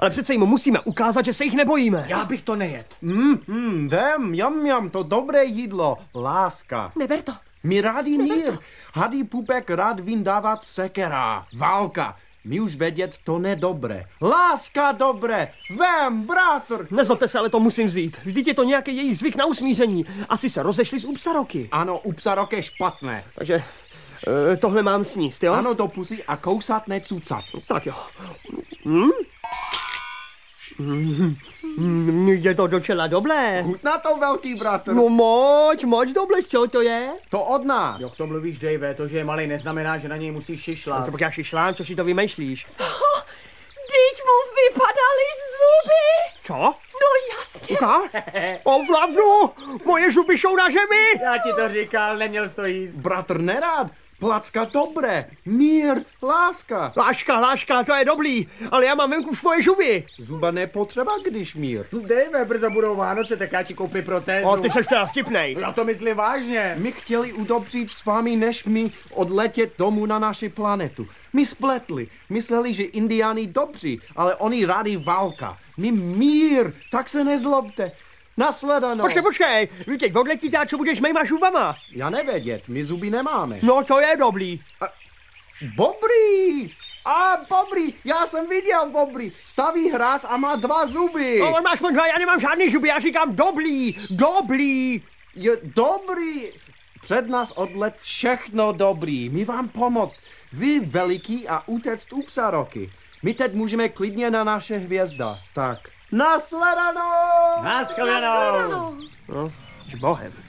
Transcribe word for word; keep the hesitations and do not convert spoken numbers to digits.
Ale přece jim musíme ukázat, že se jich nebojíme. Já bych to nejet. Mm, mm, vem, jam, jam, to dobré jídlo. Láska. Neber to. My rádi mír. Hadý pupek rád vyndávat sekera. Válka. My už vědět to nedobré. Láska dobré. Vem, bratr. Nezlobte se, ale to musím vzít. Vždyť je to nějaký jejich zvyk na usmíření. Asi se rozešli z Upsaroky. Ano, Upsarok je špatné. Takže e, tohle mám sníst, jo? Ano, do pusy a kousat necucat. Tak jo. Hm? Mm, je to docela dobré. Chutná to, velký bratr. No moc, moc dobré, co to je? To od nás. Jak to mluvíš, Dave, to, že je malý, neznamená, že na něj musíš šišlat. Co pak já šišlám, co si to vymýšlíš? Teď mu vypadaly zuby. Co? No jasně. Uká? Opravdu? Moje zuby jsou na zemi? Já ti to říkal, neměl jsi to jíst. Bratr nerád. Placka dobré. Mír, láska. Láška, láška, to je dobrý, ale já mám venku svoje zuby. Zuba nepotřeba, když mír. Dave, brzo budou Vánoce, tak já ti koupím protézu. O, ty seš teda vtipnej. Já to myslím vážně. My chtěli udobřit s vámi, než my odletět domů na naši planetu. My spletli. Mysleli, že indiáni dobří, ale oni rádi válka. My mír, tak se nezlobte. Nasledanou. Počkej, počkej, vy teď odletíte a co budeš s mýma zubama? Já nevědět, my zuby nemáme. No to je dobrý. Bobrý! A Bobrý, já jsem viděl Bobrý. Staví hráz a má dva zuby. No, on má aspoň dva, já nemám žádný zuby, já říkám dobrý, dobrý. Je dobrý. Před nás odlet všechno dobrý. My vám pomoct. Vy veliký a utéct Upsaroky. My teď můžeme klidně na naše hvězda. Tak. Nasledanou! Naschledanou! No, s Bohem.